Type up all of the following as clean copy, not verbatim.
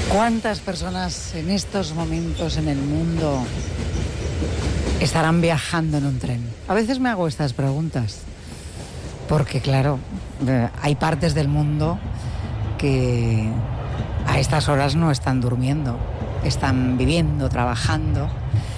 ¿Cuántas personas en estos momentos en el mundo estarán viajando en un tren? A veces me hago estas preguntas, porque claro, hay partes del mundo que a estas horas no están durmiendo, están viviendo, trabajando.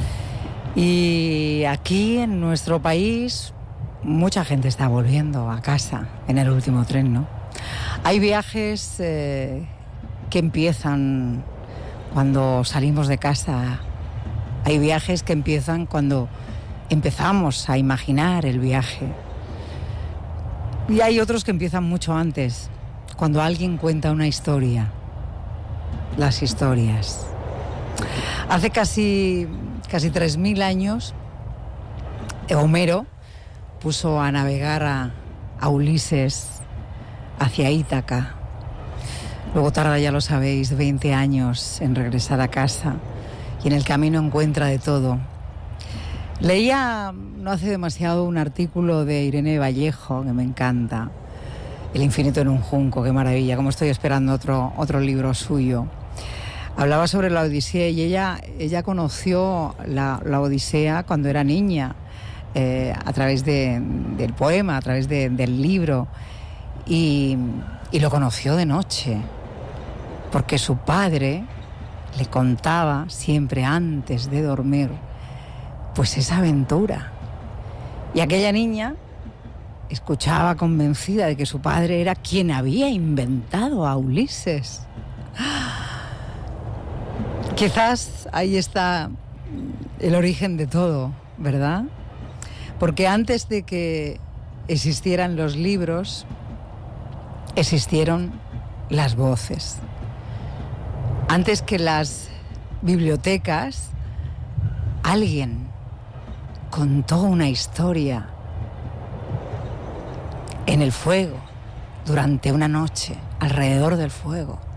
Y aquí en nuestro país mucha gente está volviendo a casa en el último tren, ¿no? Hay viajes que empiezan cuando salimos de casa. Hay viajes que empiezan cuando empezamos a imaginar el viaje. Y hay otros que empiezan mucho antes, cuando alguien cuenta una historia. Las historias. Hace casi 3.000 años, Homero puso a navegar a Ulises hacia Ítaca. Luego tarda, ya lo sabéis, 20 años en regresar a casa y en el camino encuentra de todo. Leía no hace demasiado un artículo de Irene Vallejo que me encanta, El infinito en un junco, qué maravilla, como estoy esperando otro libro suyo. Hablaba sobre la Odisea y ella conoció la Odisea cuando era niña, a través del poema, a través del libro, y lo conoció de noche, porque su padre le contaba siempre antes de dormir pues esa aventura. Y aquella niña escuchaba convencida de que su padre era quien había inventado a Ulises. Quizás ahí está el origen de todo, ¿verdad? Porque antes de que existieran los libros, existieron las voces. Antes que las bibliotecas, alguien contó una historia en el fuego, durante una noche, alrededor del fuego.